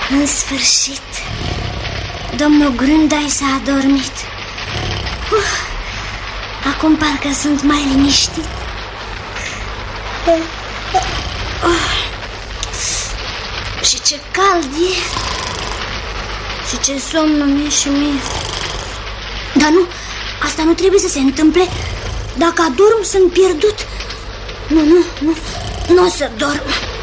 În sfârșit, domnul Grundai s-a adormit. Acum parcă sunt mai liniștit. Și ce cald e. Și ce somn mi-e și mie. Dar nu, asta nu trebuie să se întâmple. Dacă adorm, sunt pierdut. Nu o să dorm.